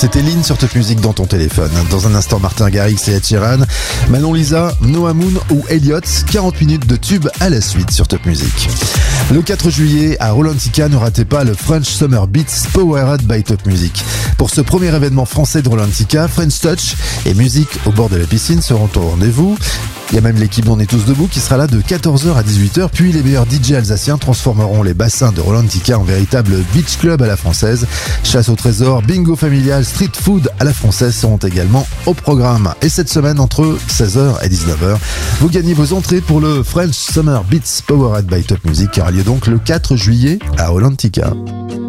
C'était Lynn sur Top Music dans ton téléphone. Dans un instant, Martin Garrix et Ed Sheeran, Manon Lisa, Noah Moon ou Elliott. 40 minutes de tube à la suite sur Top Music. Le 4 juillet, à Rolantica, ne ratez pas le French Summer Beats Powered by Top Music. Pour ce premier événement français de Rolantica, French Touch et musique au bord de la piscine seront au rendez-vous. Il y a même l'équipe d'On est tous debout qui sera là de 14h à 18h, puis les meilleurs DJ alsaciens transformeront les bassins de Rolantica en véritable beach club à la française. Chasse au trésor, bingo familial, street food à la française seront également au programme. Et cette semaine, entre 16h et 19h, vous gagnez vos entrées pour le French Summer Beats Powered by Top Music qui aura lieu donc le 4 juillet à Rolantica.